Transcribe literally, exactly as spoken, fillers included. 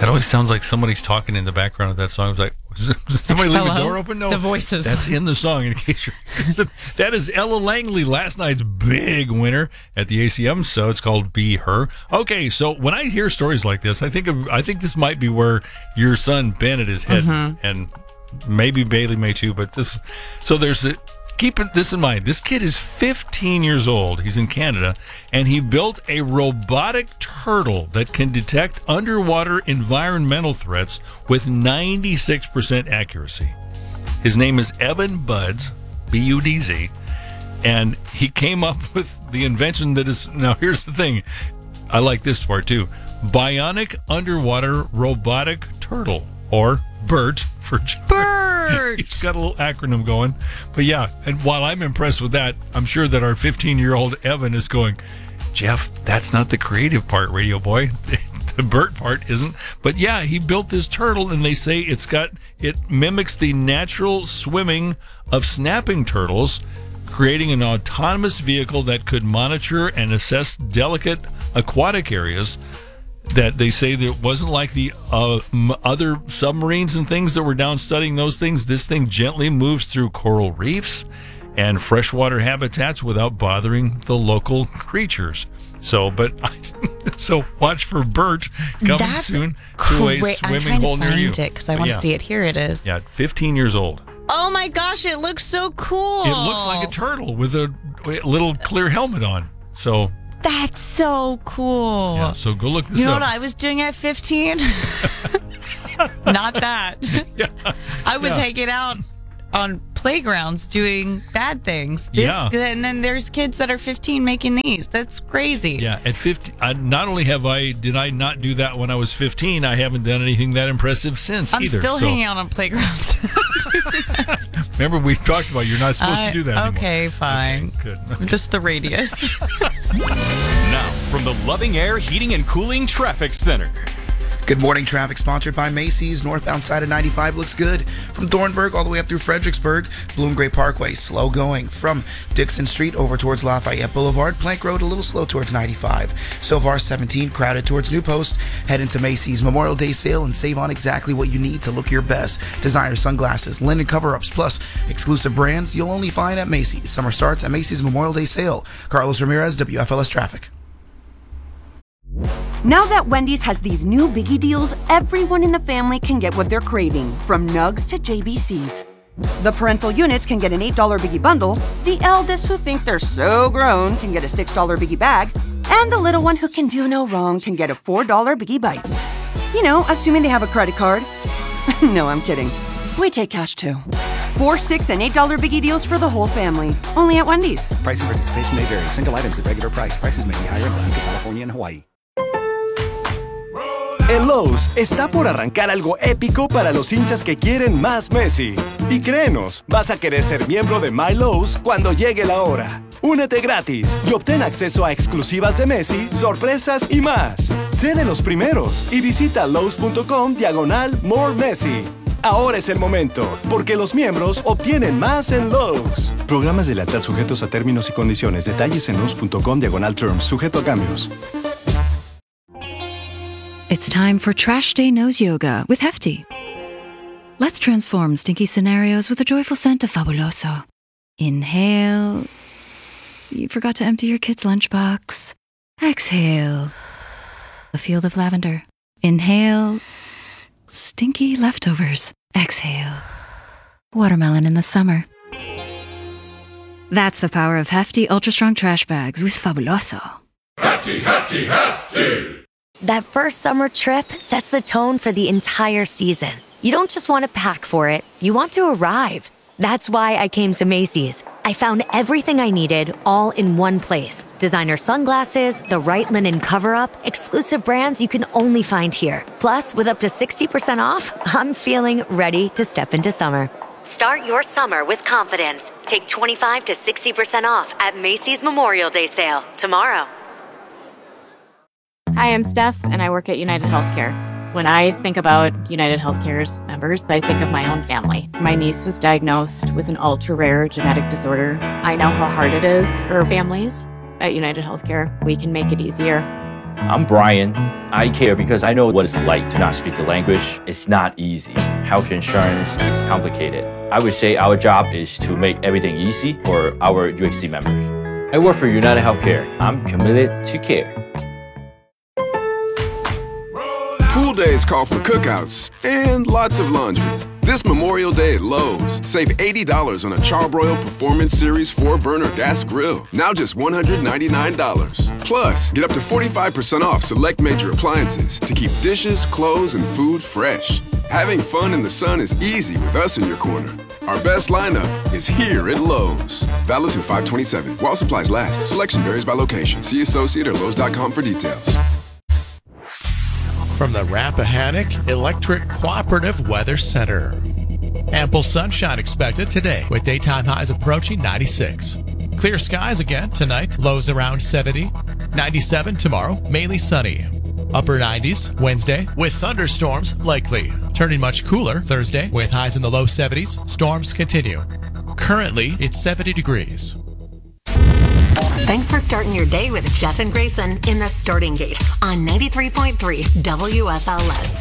That always sounds like somebody's talking in the background of that song. It's like, is somebody leave Hello? the door open? No. The voices. That's in the song, in case you're... That is Ella Langley, last night's big winner at the A C M, so it's called Be Her. Okay, so when I hear stories like this, I think of, I think this might be where your son Bennett is heading, mm-hmm. and maybe Bailey may too, but this... So there's... A, keep this in mind. This kid is fifteen years old. He's in Canada, and he built a robotic turtle that can detect underwater environmental threats with ninety-six percent accuracy. His name is Evan Budz, B U D Z, and he came up with the invention that is, now here's the thing, I like this part too, Bionic Underwater Robotic Turtle, or BERT for BERT. He's got a little acronym going. But yeah, and while I'm impressed with that, I'm sure that our fifteen-year-old Evan is going, Jeff, that's not the creative part, radio boy. The BERT part isn't. But yeah, he built this turtle, and they say it's got, it mimics the natural swimming of snapping turtles, creating an autonomous vehicle that could monitor and assess delicate aquatic areas. That they say that it wasn't like the uh, m- other submarines and things that were down studying those things. This thing gently moves through coral reefs and freshwater habitats without bothering the local creatures. So, but so watch for BERT coming That's soon great. to a I'm swimming trying hole to near you. find it because I want to yeah. see it. Here it is. Yeah, fifteen years old. Oh my gosh, it looks so cool. It looks like a turtle with a, a little clear helmet on. So. That's so cool. Yeah, so go look this You know up. what I was doing at fifteen? Not that. Yeah. I was Yeah. hanging out on playgrounds doing bad things. This, Yeah. And then there's kids that are fifteen making these. That's crazy. Yeah, at fifteen, I, not only have I, did I not do that when I was fifteen, I haven't done anything that impressive since I'm either. still so. hanging out on playgrounds. Remember, we talked about you're not supposed I- to do that anymore. Okay, fine. Okay, good. Just the radius. Now, from the Loving Air Heating and Cooling Traffic Center. Good morning, traffic sponsored by Macy's. Northbound side of ninety-five looks good. From Thornburg all the way up through Fredericksburg, Bloom Gray Parkway, slow going. From Dixon Street over towards Lafayette Boulevard, Plank Road a little slow towards ninety-five. So far, seventeen crowded towards New Post. Head into Macy's Memorial Day sale and save on exactly what you need to look your best. Designer sunglasses, linen cover-ups, plus exclusive brands you'll only find at Macy's. Summer starts at Macy's Memorial Day sale. Carlos Ramirez, W F L S Traffic. Now that Wendy's has these new biggie deals, everyone in the family can get what they're craving, from nugs to J B Cs. The parental units can get an eight dollar biggie bundle, the eldest who think they're so grown can get a six dollar biggie bag, and the little one who can do no wrong can get a four dollar biggie bites. You know, assuming they have a credit card. No, I'm kidding. We take cash too. Four, six, and eight dollar biggie deals for the whole family. Only at Wendy's. Price and participation may vary. Single items at regular price. Prices may be higher in Alaska, California, and Hawaii. En Lowe's está por arrancar algo épico para los hinchas que quieren más Messi. Y créenos, vas a querer ser miembro de My Lowe's cuando llegue la hora. Únete gratis y obtén acceso a exclusivas de Messi, sorpresas y más. Sé de los primeros y visita Lowe's.com diagonal More Messi. Ahora es el momento, porque los miembros obtienen más en Lowe's. Programas de lealtad sujetos a términos y condiciones. Detalles en Lowe's.com diagonal terms. Sujeto a cambios. It's time for Trash Day Nose Yoga with Hefty. Let's transform stinky scenarios with a joyful scent of Fabuloso. Inhale. You forgot to empty your kid's lunchbox. Exhale. A field of lavender. Inhale. Stinky leftovers. Exhale. Watermelon in the summer. That's the power of Hefty Ultra Strong Trash Bags with Fabuloso. Hefty, hefty, hefty! That first summer trip sets the tone for the entire season. You don't just want to pack for it, you want to arrive. That's why I came to Macy's. I found everything I needed all in one place. Designer sunglasses, the right linen cover-up, exclusive brands you can only find here. Plus, with up to sixty percent off, I'm feeling ready to step into summer. Start your summer with confidence. Take twenty-five to sixty percent off at Macy's Memorial Day sale tomorrow. Hi, I'm Steph, and I work at United Healthcare. When I think about United Healthcare's members, I think of my own family. My niece was diagnosed with an ultra-rare genetic disorder. I know how hard it is for families. At United Healthcare, we can make it easier. I'm Brian. I care because I know what it's like to not speak the language. It's not easy. Health insurance is complicated. I would say our job is to make everything easy for our U X C members. I work for United Healthcare. I'm committed to care. Pool days call for cookouts and lots of laundry. This Memorial Day at Lowe's, save eighty dollars on a Charbroil Performance Series four burner gas grill. Now just one hundred ninety-nine dollars. Plus, get up to forty-five percent off select major appliances to keep dishes, clothes, and food fresh. Having fun in the sun is easy with us in your corner. Our best lineup is here at Lowe's. Valid through five twenty-seven. While supplies last. Selection varies by location. See associate or Lowe's dot com for details. From the Rappahannock Electric Cooperative Weather Center. Ample sunshine expected today with daytime highs approaching ninety-six. Clear skies again tonight, lows around seventy. ninety-seven tomorrow, mainly sunny. Upper nineties Wednesday with thunderstorms likely. Turning much cooler Thursday with highs in the low seventies. Storms continue. Currently, it's seventy degrees. Thanks for starting your day with Jeff and Grayson in the Starting Gate on ninety-three point three W F L S.